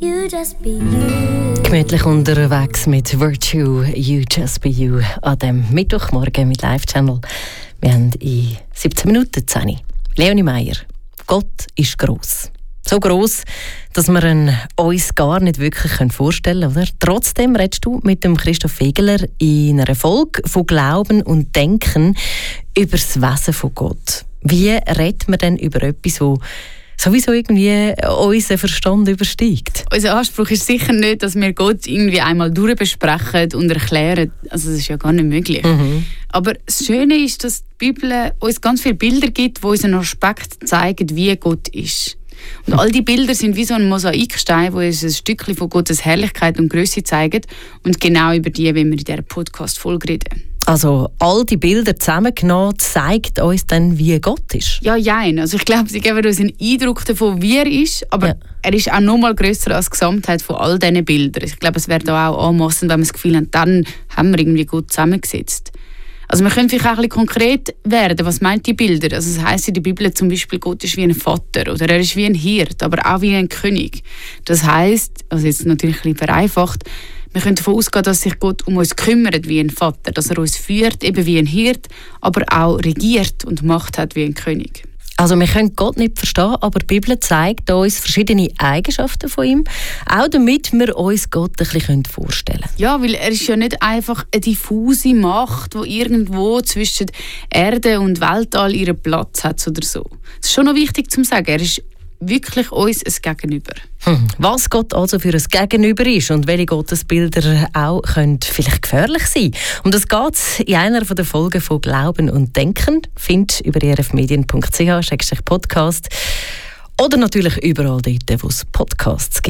You just be you. Gemütlich unterwegs mit Virtue, You Just Be You an dem Mittwochmorgen mit Live-Channel. Wir haben in 17 Minuten 10. Leonie Meier. Gott ist gross. So gross, dass wir ihn uns gar nicht wirklich vorstellen können. Oder? Trotzdem redest du mit dem Christoph Fegeler in einer Folge von Glauben und Denken über das Wesen von Gott. Wie redet man denn über etwas, das sowieso irgendwie unseren Verstand übersteigt? Unser Anspruch ist sicher nicht, dass wir Gott irgendwie einmal durchbesprechen und erklären. Also das ist ja gar nicht möglich. Aber das Schöne ist, dass die Bibel uns ganz viele Bilder gibt, die uns einen Aspekt zeigen, wie Gott ist. Und all die Bilder sind wie so ein Mosaikstein, wo uns ein Stückchen von Gottes Herrlichkeit und Größe zeigen. Und genau über die wollen wir in dieser Podcast-Folge reden. Also all die Bilder zusammengenommen zeigt uns dann, wie Gott ist? Ja, jein. Also ich glaube, sie geben uns einen Eindruck davon, wie er ist, aber er ist auch noch mal grösser als die Gesamtheit von all diesen Bildern. Ich glaube, es wäre da auch anmassend, wenn wir das Gefühl haben, dann haben wir irgendwie gut zusammengesetzt. Also wir können vielleicht auch ein bisschen konkret werden. Was meint die Bilder? Also es heisst in der Bibel zum Beispiel, Gott ist wie ein Vater oder er ist wie ein Hirt, aber auch wie ein König. Das heisst, also jetzt natürlich ein bisschen vereinfacht, wir können davon ausgehen, dass sich Gott um uns kümmert wie ein Vater, dass er uns führt, eben wie ein Hirt, aber auch regiert und Macht hat wie ein König. Also wir können Gott nicht verstehen, aber die Bibel zeigt uns verschiedene Eigenschaften von ihm, auch damit wir uns Gott ein bisschen vorstellen können. Ja, weil er ist ja nicht einfach eine diffuse Macht, die irgendwo zwischen Erde und Weltall ihren Platz hat oder so. Das ist schon noch wichtig zu sagen, er ist wirklich uns ein Gegenüber. Was Gott also für ein Gegenüber ist und welche Gottesbilder auch können vielleicht gefährlich sein. Um das geht es in einer der Folgen von Glauben und Denken. Findest über erfmedien.ch/podcast oder natürlich überall dort, wo es Podcasts gibt.